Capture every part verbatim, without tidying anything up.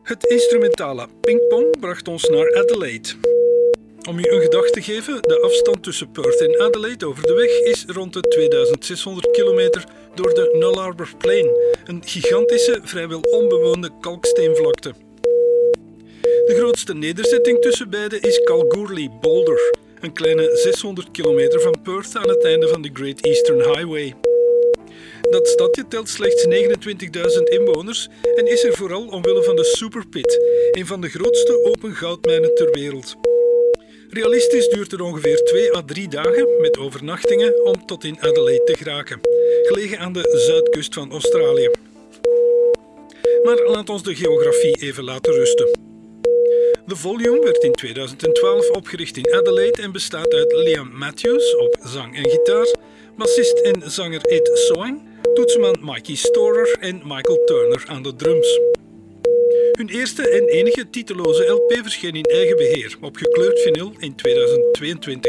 Het instrumentale Pingpong bracht ons naar Adelaide. Om u een gedachte te geven, de afstand tussen Perth en Adelaide over de weg is rond de tweeduizend zeshonderd kilometer door de Nullarbor Plain, een gigantische, vrijwel onbewoonde kalksteenvlakte. De grootste nederzetting tussen beide is Kalgoorlie Boulder, een kleine zeshonderd kilometer van Perth aan het einde van de Great Eastern Highway. Dat stadje telt slechts negenentwintigduizend inwoners en is er vooral omwille van de Superpit, een van de grootste open goudmijnen ter wereld. Realistisch duurt het ongeveer twee à drie dagen met overnachtingen om tot in Adelaide te geraken, gelegen aan de zuidkust van Australië. Maar laat ons de geografie even laten rusten. The Volume werd in tweeduizend twaalf opgericht in Adelaide en bestaat uit Liam Matthews op zang en gitaar, bassist en zanger Ed Soang, toetsenman Mikey Storer en Michael Turner aan de drums. Hun eerste en enige titeloze L P verscheen in eigen beheer op gekleurd vinyl in tweeduizend tweeëntwintig.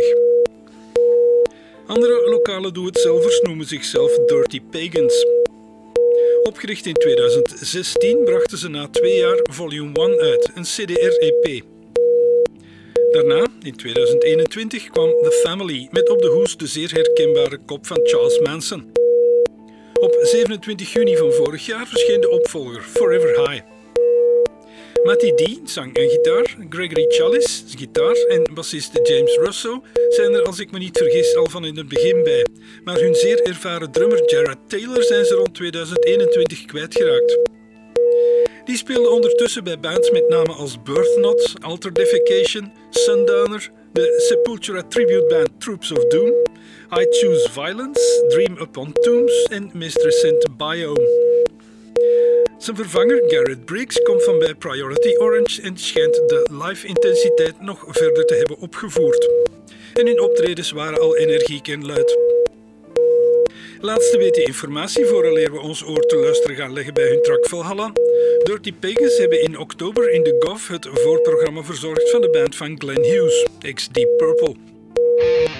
Andere lokale doe-het-zelvers noemen zichzelf Dirty Pagans. Opgericht in tweeduizend zestien brachten ze na twee jaar Volume één uit, een C D R-E P. Daarna, in tweeduizend eenentwintig, kwam The Family met op de hoes de zeer herkenbare kop van Charles Manson. Op zevenentwintig juni van vorig jaar verscheen de opvolger Forever High. Matty D, zang en gitaar, Gregory Challis, gitaar en bassist James Russo zijn er, als ik me niet vergis, al van in het begin bij. Maar hun zeer ervaren drummer Jared Taylor zijn ze rond tweeduizend eenentwintig kwijtgeraakt. Die speelde ondertussen bij bands met namen als Birthknot, Alter Defecation, Sundowner, de Sepultura tribute band Troops of Doom, I Choose Violence, Dream Upon Tombs en meest recent Biome. Zijn vervanger Garrett Briggs komt van bij Priority Orange en schijnt de live-intensiteit nog verder te hebben opgevoerd. En hun optredens waren al energiek en luid. Laatste beetje informatie vooraleer we ons oor te luisteren gaan leggen bij hun track Valhalla. Dirty Pagans hebben in oktober in de Gov het voorprogramma verzorgd van de band van Glenn Hughes, ex Deep Purple.